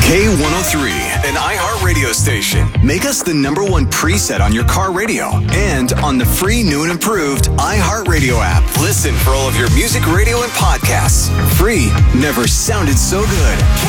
K103, an iHeart radio station. Make us the #1 preset on your car radio and on the free new and improved iHeart Radio app. Listen for all of your music, radio, and podcasts. Free never sounded so good.